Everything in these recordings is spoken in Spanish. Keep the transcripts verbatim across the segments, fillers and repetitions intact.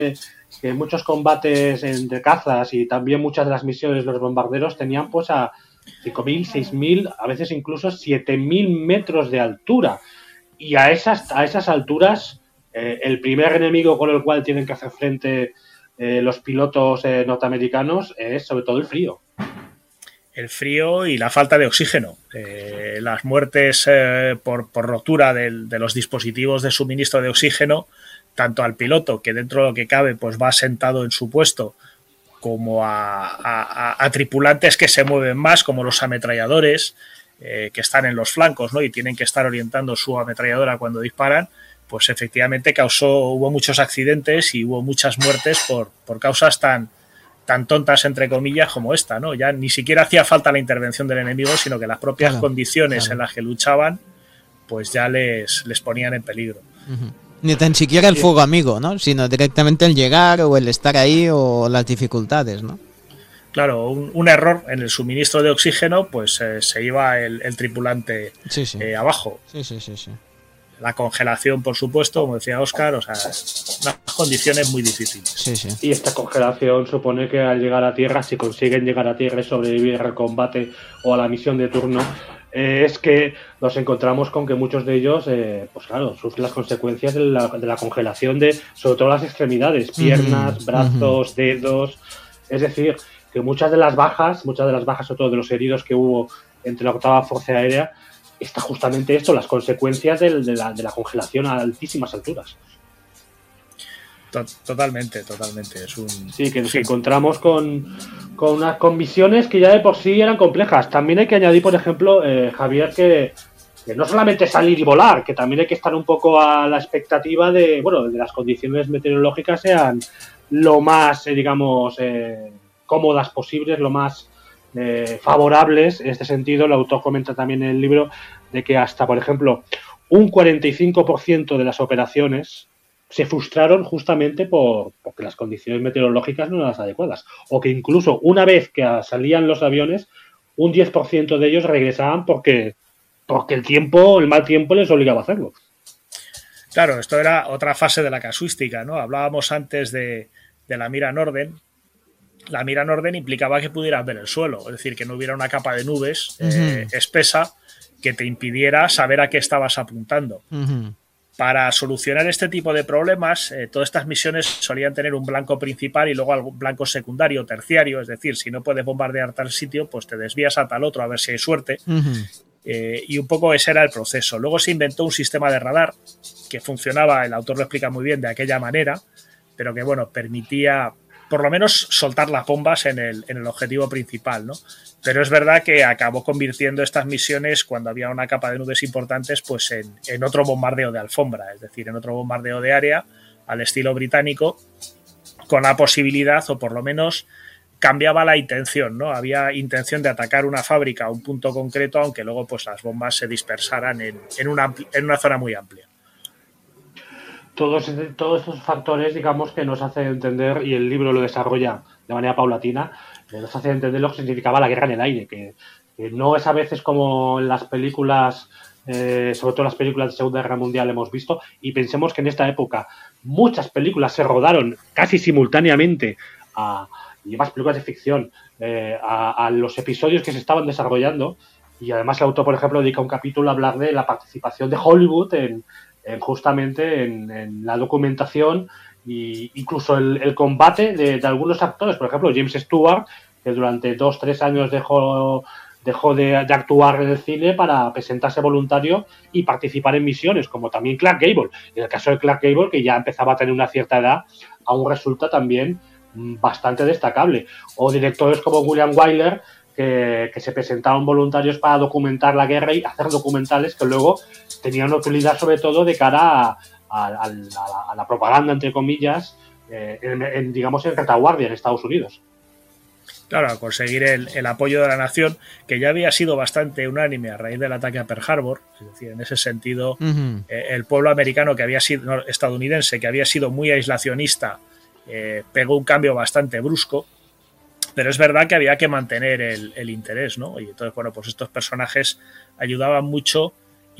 que muchos combates entre cazas y también muchas de las misiones de los bombarderos tenían pues a cinco mil, seis mil, a veces incluso siete mil metros de altura. Y a esas, a esas alturas, eh, el primer enemigo con el cual tienen que hacer frente eh, los pilotos eh, norteamericanos es sobre todo el frío. El frío y la falta de oxígeno. Eh, las muertes eh, por, por rotura de, de los dispositivos de suministro de oxígeno, tanto al piloto, que dentro de lo que cabe pues va sentado en su puesto, como a, a, a tripulantes que se mueven más, como los ametralladores, eh, que están en los flancos, ¿no? Y tienen que estar orientando su ametralladora cuando disparan, pues efectivamente causó, hubo muchos accidentes y hubo muchas muertes por, por causas tan, tan tontas, entre comillas, como esta, ¿no? Ya ni siquiera hacía falta la intervención del enemigo, sino que las propias claro, condiciones claro. en las que luchaban, pues ya les, les ponían en peligro. Uh-huh. Ni tan siquiera el fuego amigo, ¿no? Sino directamente el llegar o el estar ahí o las dificultades, ¿no? Claro, un, un error en el suministro de oxígeno, pues eh, se iba el, el tripulante sí, sí. Eh, abajo. Sí, sí, sí, sí. La congelación, por supuesto, como decía Óscar, o sea, unas condiciones muy difíciles. Sí, sí. Y esta congelación supone que al llegar a tierra, si consiguen llegar a tierra y sobrevivir al combate o a la misión de turno, eh, es que nos encontramos con que muchos de ellos, eh, pues claro, sufren las consecuencias de la, de la congelación de, sobre todo las extremidades, piernas, uh-huh, brazos, uh-huh. dedos. Es decir, que muchas de las bajas, muchas de las bajas, sobre todo de los heridos que hubo entre la octava Fuerza Aérea, está justamente esto, las consecuencias de, de, la, de la congelación a altísimas alturas. Totalmente, totalmente. Es un... Sí, que nos sí. encontramos con, con unas con misiones que ya de por sí eran complejas. También hay que añadir, por ejemplo, eh, Javier, que, que no solamente salir y volar, que también hay que estar un poco a la expectativa de, bueno, de las condiciones meteorológicas sean lo más, eh, digamos, eh, cómodas posibles, lo más eh, favorables. En este sentido, el autor comenta también en el libro de que hasta, por ejemplo, un cuarenta y cinco por ciento de las operaciones se frustraron justamente por porque las condiciones meteorológicas no eran las adecuadas. O que incluso una vez que salían los aviones, un diez por ciento de ellos regresaban porque, porque el tiempo, el mal tiempo les obligaba a hacerlo. Claro, esto era otra fase de la casuística, ¿no? Hablábamos antes de, de la mira Norden. La mira Norden implicaba que pudieras ver el suelo, es decir, que no hubiera una capa de nubes uh-huh. eh, espesa que te impidiera saber a qué estabas apuntando. Uh-huh. Para solucionar este tipo de problemas, eh, todas estas misiones solían tener un blanco principal y luego algún blanco secundario, terciario, es decir, si no puedes bombardear tal sitio, pues te desvías a tal otro a ver si hay suerte. Uh-huh. Eh, y un poco ese era el proceso. Luego se inventó un sistema de radar que funcionaba, el autor lo explica muy bien, de aquella manera, pero que, bueno, permitía por lo menos soltar las bombas en el, en el objetivo principal, ¿no? Pero es verdad que acabó convirtiendo estas misiones, cuando había una capa de nubes importantes, pues en, en otro bombardeo de alfombra, es decir, en otro bombardeo de área al estilo británico, con la posibilidad, o por lo menos cambiaba la intención, ¿no? Había intención de atacar una fábrica a un punto concreto, aunque luego pues las bombas se dispersaran en, en, una, en una zona muy amplia. Todos, todos estos factores, digamos, que nos hacen entender, y el libro lo desarrolla de manera paulatina, nos hace entender lo que significaba la guerra en el aire, que, que no es a veces como en las películas, eh, sobre todo las películas de Segunda Guerra Mundial hemos visto, y pensemos que en esta época muchas películas se rodaron casi simultáneamente, a, y más películas de ficción, eh, a, a los episodios que se estaban desarrollando, y además el autor, por ejemplo, dedica un capítulo a hablar de la participación de Hollywood en En justamente en, en la documentación e incluso el, el combate de, de algunos actores, por ejemplo James Stewart, que durante dos, tres años dejó, dejó de, de actuar en el cine para presentarse voluntario y participar en misiones, como también Clark Gable. En el caso de Clark Gable, que ya empezaba a tener una cierta edad, aún resulta también bastante destacable. O directores como William Wyler, Que, que se presentaban voluntarios para documentar la guerra y hacer documentales que luego tenían utilidad sobre todo de cara a, a, a, la, a la propaganda, entre comillas, eh, en, en, digamos, en retaguardia en Estados Unidos. Claro, a conseguir el, el apoyo de la nación, que ya había sido bastante unánime a raíz del ataque a Pearl Harbor. Es decir, en ese sentido, uh-huh. eh, el pueblo americano, que había sido, no, estadounidense, que había sido muy aislacionista, eh, pegó un cambio bastante brusco. Pero es verdad que había que mantener el, el interés, ¿no? Y entonces, bueno, pues estos personajes ayudaban mucho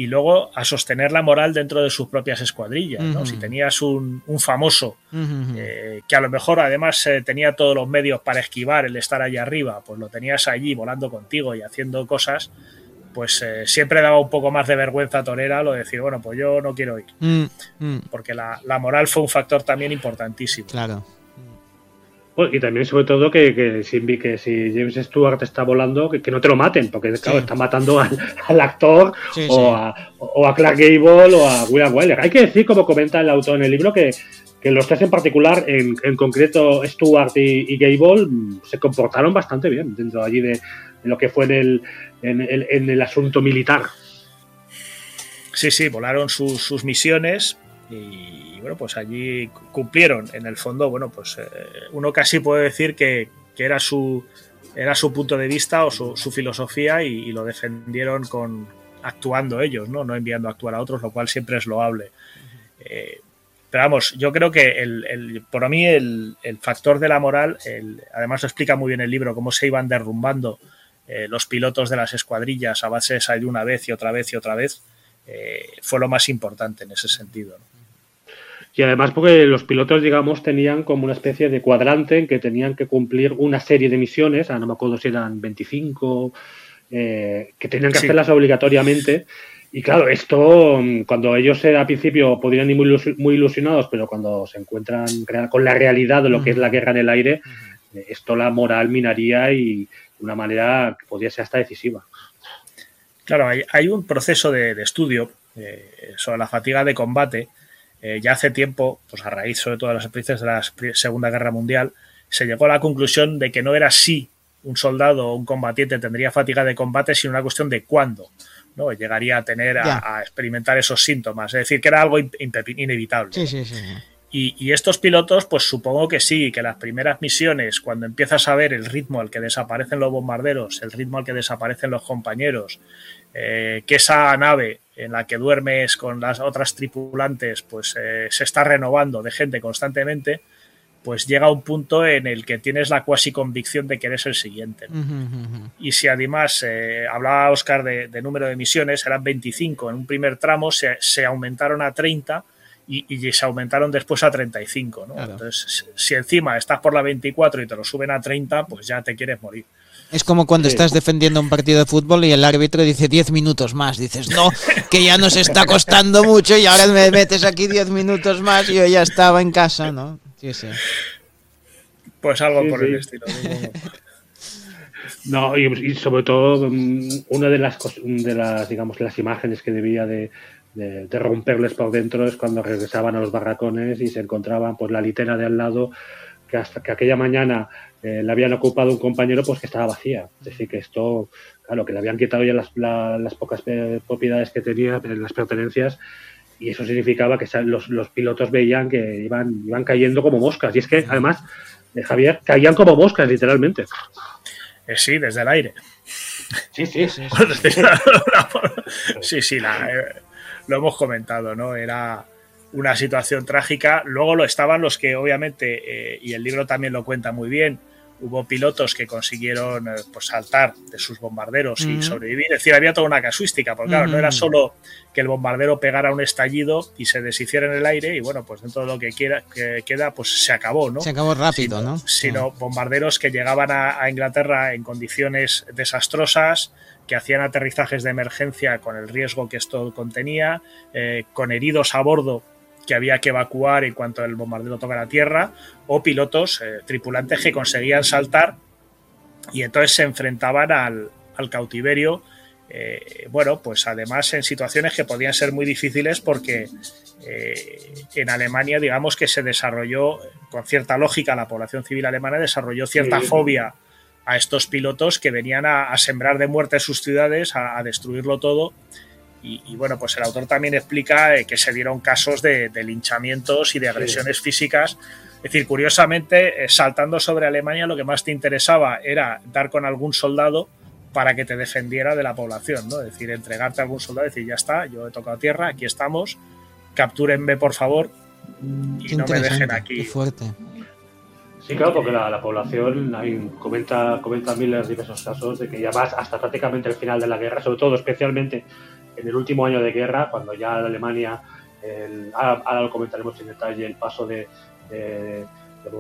y luego a sostener la moral dentro de sus propias escuadrillas, ¿no? Uh-huh. Si tenías un, un famoso uh-huh. eh, que a lo mejor además eh, tenía todos los medios para esquivar el estar allá arriba, pues lo tenías allí volando contigo y haciendo cosas, pues eh, siempre daba un poco más de vergüenza torera lo de decir, bueno, pues yo no quiero ir. Mm, mm. Porque la, la moral fue un factor también importantísimo. Claro. Pues, y también, sobre todo, que, que, si, que si James Stewart está volando, que, que no te lo maten, porque claro, sí. está matando al, al actor sí, o, sí. A, o a Clark Gable o a William Wyler. Hay que decir, como comenta el autor en el libro, que, que los tres en particular, en, en concreto Stewart y, y Gable, se comportaron bastante bien dentro allí de, de lo que fue en el, en, el, en el asunto militar. Sí, sí, volaron sus, sus misiones y bueno, pues allí cumplieron. En el fondo, bueno, pues eh, uno casi puede decir que, que era su era su punto de vista o su, su filosofía y, y lo defendieron con actuando ellos, ¿no? No enviando a actuar a otros, lo cual siempre es loable. Eh, pero vamos, yo creo que el, el, por mí el, el factor de la moral, el, además lo explica muy bien el libro, cómo se iban derrumbando eh, los pilotos de las escuadrillas a base de salir una vez y otra vez y otra vez, eh, fue lo más importante en ese sentido, ¿no? Y además porque los pilotos, digamos, tenían como una especie de cuadrante en que tenían que cumplir una serie de misiones, no me acuerdo si eran veinticinco, eh, que tenían que sí. hacerlas obligatoriamente. Y claro, esto, cuando ellos al principio podrían ir muy, muy ilusionados, pero cuando se encuentran con la realidad de lo que es la guerra en el aire, esto la moral minaría y de una manera que podría ser hasta decisiva. Claro, hay, hay un proceso de, de estudio eh, sobre la fatiga de combate. Eh, ya hace tiempo, pues a raíz sobre todo de las experiencias de la Segunda Guerra Mundial, se llegó a la conclusión de que no era si un soldado o un combatiente tendría fatiga de combate, sino una cuestión de cuándo, ¿no? Llegaría a tener a, a experimentar esos síntomas. Es decir, que era algo in, in, inevitable. Sí, sí, sí. Y, y estos pilotos, pues supongo que sí, que las primeras misiones, cuando empiezas a ver el ritmo al que desaparecen los bombarderos, el ritmo al que desaparecen los compañeros, eh, que esa nave en la que duermes con las otras tripulantes, pues eh, se está renovando de gente constantemente, pues llega un punto en el que tienes la cuasi convicción de que eres el siguiente, ¿no? Uh-huh, uh-huh. Y si además, eh, hablaba Óscar de, de número de misiones, eran veinticinco, en un primer tramo se, se aumentaron a treinta y, y se aumentaron después a treinta y cinco, ¿no? Claro. Entonces, si encima estás por la veinticuatro y te lo suben a treinta, pues ya te quieres morir. Es como cuando sí. estás defendiendo un partido de fútbol y el árbitro dice diez minutos más. Dices, no, que ya nos está costando mucho y ahora me metes aquí diez minutos más y yo ya estaba en casa, ¿no? Sí, sí. Pues algo sí, por sí. el estilo. No, y, y sobre todo, una de las, de las, digamos, las imágenes que debía de, de, de romperles por dentro es cuando regresaban a los barracones y se encontraban pues la litera de al lado, que hasta que aquella mañana eh, le habían ocupado un compañero, pues que estaba vacía. Es decir, que esto, claro, que le habían quitado ya las, la, las pocas propiedades que tenía, las pertenencias, y eso significaba que los, los pilotos veían que iban, iban cayendo como moscas. Y es que, además, eh, Javier, caían como moscas, literalmente. Eh, sí, desde el aire. Sí, sí. Sí, sí, sí, sí la, eh, lo hemos comentado, ¿no? Era una situación trágica. Luego lo estaban los que, obviamente, eh, y el libro también lo cuenta muy bien, hubo pilotos que consiguieron eh, pues saltar de sus bombarderos uh-huh. y sobrevivir. Es decir, había toda una casuística, porque claro, uh-huh. no era solo que el bombardero pegara un estallido y se deshiciera en el aire y bueno, pues dentro de lo que, quiera, que queda, pues se acabó, ¿no? Se acabó rápido, sino, ¿no? Sino uh-huh. bombarderos que llegaban a, a Inglaterra en condiciones desastrosas, que hacían aterrizajes de emergencia con el riesgo que esto contenía, eh, con heridos a bordo que había que evacuar en cuanto el bombardero toca la tierra, o pilotos, eh, tripulantes que conseguían saltar y entonces se enfrentaban al, al cautiverio, eh, bueno, pues además en situaciones que podían ser muy difíciles porque eh, en Alemania, digamos que se desarrolló, con cierta lógica, la población civil alemana desarrolló cierta sí. fobia a estos pilotos que venían a, a sembrar de muerte sus ciudades, a, a destruirlo todo. Y, y bueno, pues el autor también explica eh, que se dieron casos de, de linchamientos y de agresiones sí. físicas. Es decir, curiosamente, eh, saltando sobre Alemania, lo que más te interesaba era dar con algún soldado para que te defendiera de la población, ¿no? Es decir, entregarte a algún soldado y decir, ya está, yo he tocado tierra, aquí estamos, captúrenme por favor y qué no me dejen aquí. Qué fuerte. Sí, claro, porque la, la población, hay, comenta, comenta Miller diversos casos de que ya vas hasta prácticamente el final de la guerra, sobre todo especialmente en el último año de guerra, cuando ya Alemania, el, ahora, ahora lo comentaremos en detalle, el paso de, de